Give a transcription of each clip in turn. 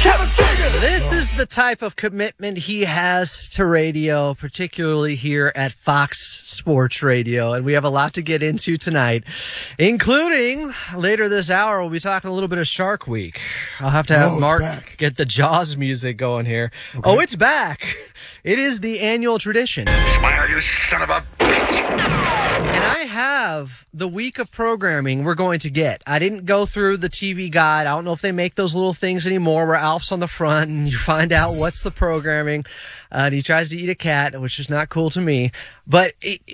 Kevin Figures. This is the type of commitment he has to radio, particularly here at Fox Sports Radio. And we have a lot to get into tonight, including later this hour, we'll be talking a little bit of Shark Week. I'll have to have Mark get the Jaws music going here. Okay. Oh, it's back. It is the annual tradition. Smile, you son of a bitch. And I have the week of programming we're going to get. I didn't go through the TV guide. I don't know if they make those little things anymore where Alf's on the front and you find out what's the programming. And he tries to eat a cat, which is not cool to me. But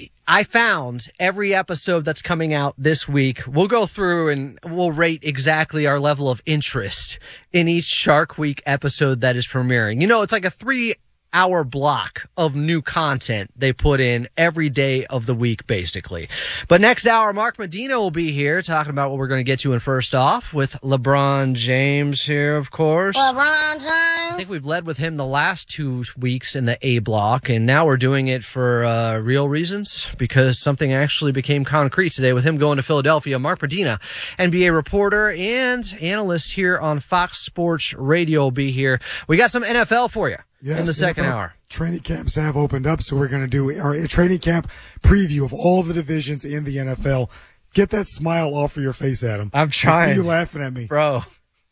I found every episode that's coming out this week. We'll go through and we'll rate exactly our level of interest in each Shark Week episode that is premiering. You know, it's like a 3-hour block of new content they put in every day of the week, basically. But next hour, Mark Medina will be here talking about what we're going to get to in First Off with LeBron James here, of course. LeBron James. I think we've led with him the last 2 weeks in the A block, and now we're doing it for real reasons because something actually became concrete today with him going to Philadelphia. Mark Medina, NBA reporter and analyst here on Fox Sports Radio, will be here. We got some NFL for you. Yes, in the second hour. Training camps have opened up, so we're going to do our training camp preview of all the divisions in the NFL. Get that smile off of your face, Adam. I'm trying. I see you laughing at me. Bro.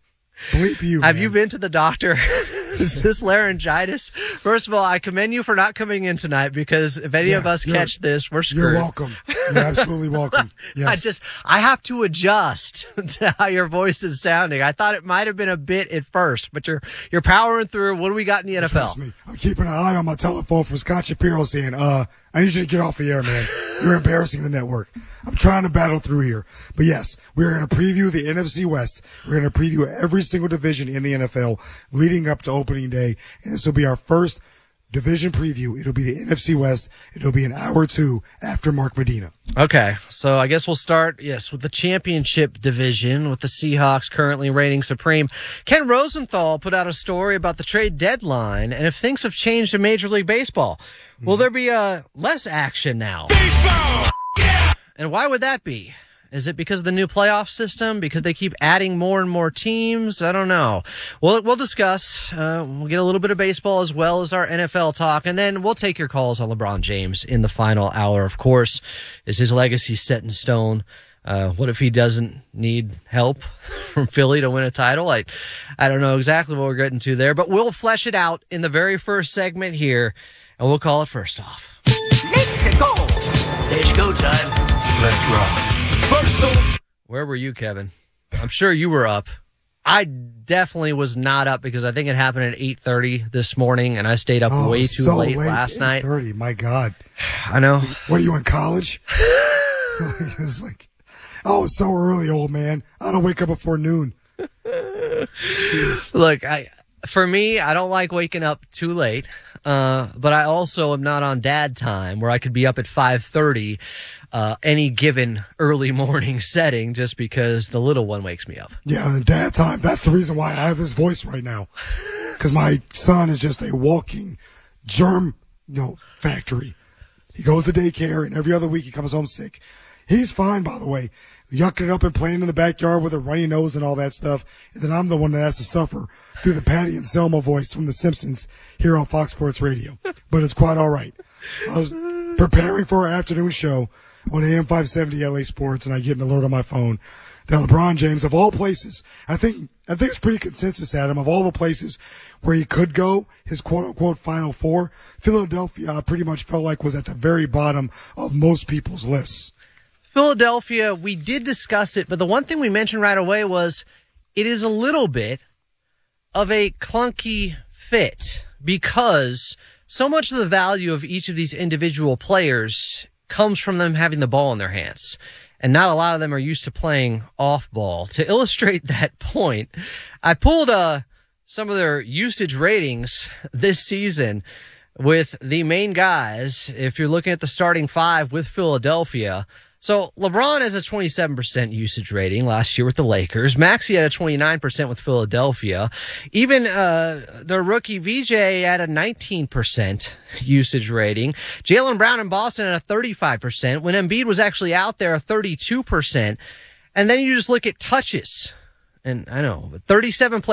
Bleep you, Have man. you been to the doctor? Is this laryngitis? First of all, I commend you for not coming in tonight because if any of us catch this, we're screwed. You're welcome. You're absolutely welcome. Yes. I have to adjust to how your voice is sounding. I thought it might have been a bit at first, but you're powering through. What do we got in the NFL? Trust me. I'm keeping an eye on my telephone from Scott Shapiro saying, I need you to get off the air, man. You're embarrassing the network. I'm trying to battle through here. But yes, we're going to preview the NFC West. We're going to preview every single division in the NFL leading up to opening day. And this will be our first division preview. It'll be the NFC West. It'll be an hour or two after Mark Medina. Okay, so I guess we'll start, with the championship division with the Seahawks currently reigning supreme. Ken Rosenthal put out a story about the trade deadline and if things have changed in Major League Baseball. Will there be less action now? Baseball! Yeah! And why would that be? Is it because of the new playoff system? Because they keep adding more and more teams? I don't know. We'll discuss. We'll get a little bit of baseball as well as our NFL talk, and then we'll take your calls on LeBron James in the final hour. Of course, is his legacy set in stone? What if he doesn't need help from Philly to win a title? I don't know exactly what we're getting to there, but we'll flesh it out in the very first segment here, and we'll call it First Off. Let's go. It's go time. Let's rock. First off. Where were you, Kevin? I'm sure you were up. I definitely was not up because I think it happened at 8:30 this morning, and I stayed up way too late last night. 8:30, my God. I know. What are you in college? It's like, it's so early, old man. I don't wake up before noon. Look, for me, I don't like waking up too late, but I also am not on dad time where I could be up at 5:30 any given early morning setting just because the little one wakes me up. Yeah, and dad time. That's the reason why I have this voice right now. Because my son is just a walking germ, factory. He goes to daycare, and every other week he comes home sick. He's fine, by the way, yucking it up and playing in the backyard with a runny nose and all that stuff. And then I'm the one that has to suffer through the Patty and Selma voice from The Simpsons here on Fox Sports Radio. But it's quite all right. I was preparing for our afternoon show on AM 570 LA Sports, and I get an alert on my phone that LeBron James, of all places, I think it's pretty consensus, Adam, of all the places where he could go, his quote-unquote Final Four, Philadelphia I pretty much felt like was at the very bottom of most people's lists. Philadelphia, we did discuss it, but the one thing we mentioned right away was it is a little bit of a clunky fit because so much of the value of each of these individual players comes from them having the ball in their hands. And not a lot of them are used to playing off ball. To illustrate that point, I pulled some of their usage ratings this season with the main guys. If you're looking at the starting five with Philadelphia, so LeBron has a 27% usage rating last year with the Lakers. Maxey had a 29% with Philadelphia. Even their rookie VJ had a 19% usage rating. Jaylen Brown in Boston had a 35%. When Embiid was actually out there, a 32%. And then you just look at touches. And I know, 37 players.